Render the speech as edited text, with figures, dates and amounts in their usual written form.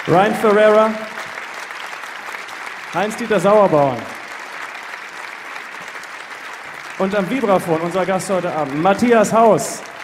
Ryan Ferreira, Heinz-Dieter Sauerbauern. Und am Vibraphon, unser Gast heute Abend, Matthias Haus.